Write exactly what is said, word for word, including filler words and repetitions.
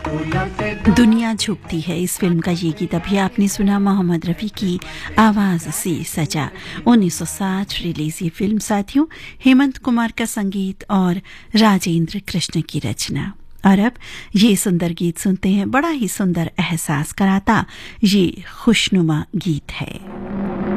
दुनिया झुकती है, इस फिल्म का ये गीत अभी आपने सुना मोहम्मद रफी की आवाज से सजा। उन्नीस सौ साठ रिलीज ये फिल्म साथियों, हेमंत कुमार का संगीत और राजेंद्र कृष्ण की रचना। और अब ये सुंदर गीत सुनते हैं, बड़ा ही सुंदर एहसास कराता ये खुशनुमा गीत है।